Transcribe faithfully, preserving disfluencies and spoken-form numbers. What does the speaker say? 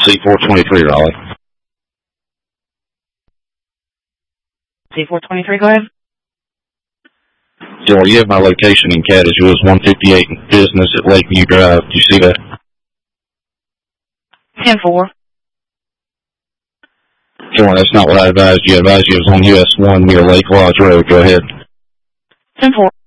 C four twenty-three, Raleigh. C four twenty-three, go ahead. Yeah, you have my location in Cat as you was one fifty-eight in business at Lakeview Drive. Do you see that? ten four. Sure, that's not what I advised you. I advised you it was on U S one near Lake Lodge Road. Go ahead. ten four.